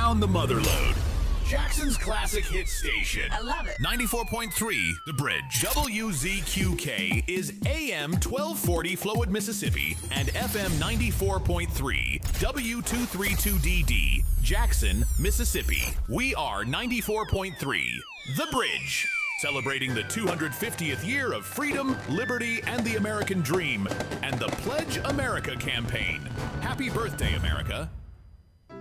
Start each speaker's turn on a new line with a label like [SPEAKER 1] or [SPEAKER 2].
[SPEAKER 1] down the motherload. Jackson's classic hit station.
[SPEAKER 2] I love it.
[SPEAKER 1] 94.3 The Bridge. WZQK is AM 1240 Flowood, Mississippi, and FM 94.3 W232DD Jackson, Mississippi. We are 94.3 The Bridge. Celebrating the 250th year of freedom, liberty, and the American dream, and the Pledge America campaign. Happy birthday, America.